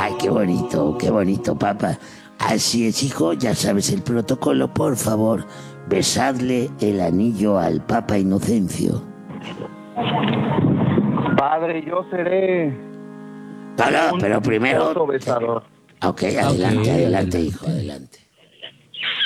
Ay, qué bonito, papá. Así es, hijo, ya sabes el protocolo, por favor, besadle el anillo al Papa Inocencio. Padre, yo seré No, pero primero... besador. Ok, adelante, Ok, adelante, adelante. hijo, adelante.